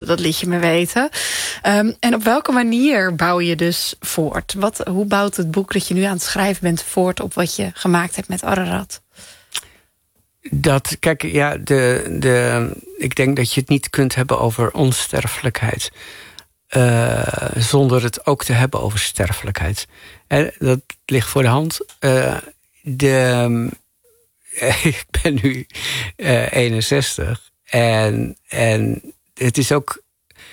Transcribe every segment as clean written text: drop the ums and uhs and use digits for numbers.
dat liet je me weten. En op welke manier bouw je dus voort? Hoe bouwt het boek dat je nu aan het schrijven bent voort op wat je gemaakt hebt met Ararat? Kijk, ja, ik denk dat je het niet kunt hebben over onsterfelijkheid zonder het ook te hebben over sterfelijkheid. Dat ligt voor de hand. Ik ben nu 61 en het is ook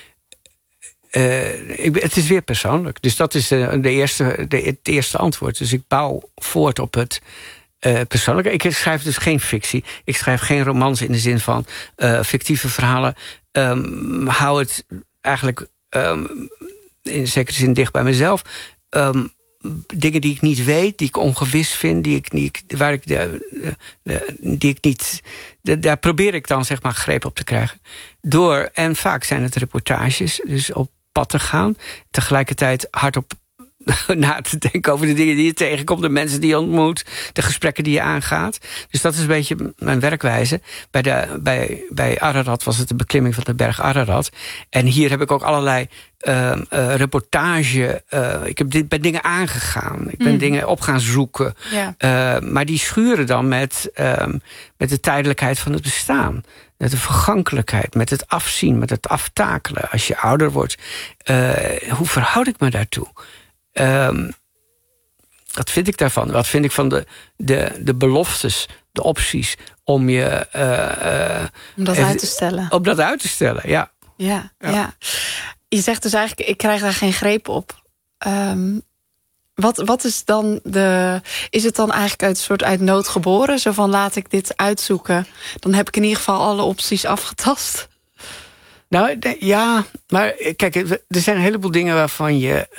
het is weer persoonlijk. Dus dat is het eerste antwoord. Dus ik bouw voort op het persoonlijke. Ik schrijf dus geen fictie. Ik schrijf geen romans in de zin van fictieve verhalen. Hou het eigenlijk in zekere zin dicht bij mezelf. Dingen die ik niet weet, die ik ongewis vind, daar probeer ik dan zeg maar greep op te krijgen. En vaak zijn het reportages, dus op pad te gaan. Tegelijkertijd hardop na te denken over de dingen die je tegenkomt, de mensen die je ontmoet, de gesprekken die je aangaat. Dus dat is een beetje mijn werkwijze. Bij Ararat was het de beklimming van de berg Ararat. En hier heb ik ook allerlei reportage. Ik ben dingen aangegaan. Ik ben dingen op gaan zoeken. Ja. Maar die schuren dan met de tijdelijkheid van het bestaan. Met de vergankelijkheid, met het afzien, met het aftakelen. Als je ouder wordt, hoe verhoud ik me daartoe? Wat vind ik daarvan? Wat vind ik van de beloftes, de opties om je om dat uit te stellen? Om dat uit te stellen, ja. Ja. Je zegt dus eigenlijk, ik krijg daar geen greep op. Wat is dan is het dan eigenlijk uit nood geboren? Zo van, laat ik dit uitzoeken. Dan heb ik in ieder geval alle opties afgetast. Nou, ja, maar kijk, er zijn een heleboel dingen waarvan je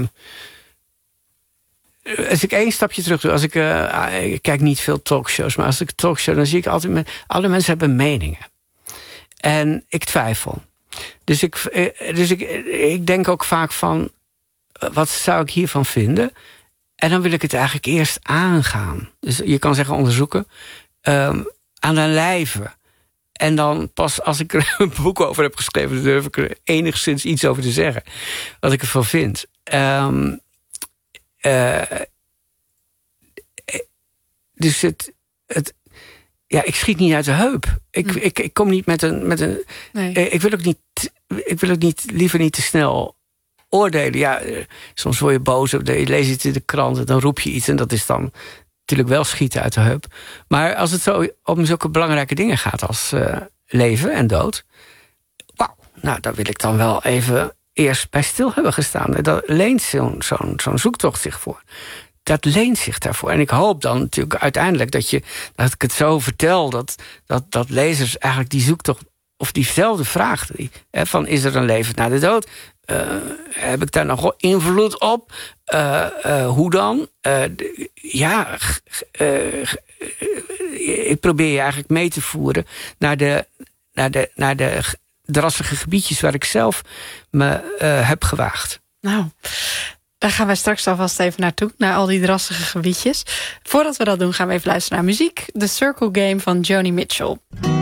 als ik één stapje terug doe, ik kijk niet veel talkshows, maar als ik talkshow, dan zie ik altijd alle mensen hebben meningen. En ik twijfel. Dus ik denk ook vaak van, wat zou ik hiervan vinden? En dan wil ik het eigenlijk eerst aangaan. Dus je kan zeggen onderzoeken, aan den lijve. En dan pas als ik er een boek over heb geschreven, dan durf ik er enigszins iets over te zeggen. Wat ik ervan vind. Dus ik schiet niet uit de heup. Ik kom niet met een nee. Ik wil ook liever niet te snel oordelen. Ja, soms word je boos, je leest iets in de krant en dan roep je iets en dat is dan natuurlijk wel schieten uit de heup. Maar als het zo om zulke belangrijke dingen gaat als leven en dood, wauw, nou, daar wil ik dan wel even eerst bij stil hebben gestaan. Dat leent zo'n zoektocht zich voor. Dat leent zich daarvoor. En ik hoop dan natuurlijk uiteindelijk dat ik het zo vertel, dat lezers eigenlijk die zoektocht, of diezelfde vraag, van is er een leven na de dood? Heb ik daar nog invloed op? Hoe dan? Ik probeer je eigenlijk mee te voeren naar de drassige gebiedjes waar ik zelf me heb gewaagd. Nou, daar gaan wij straks alvast even naartoe, naar al die drassige gebiedjes. Voordat we dat doen, gaan we even luisteren naar muziek. The Circle Game van Joni Mitchell.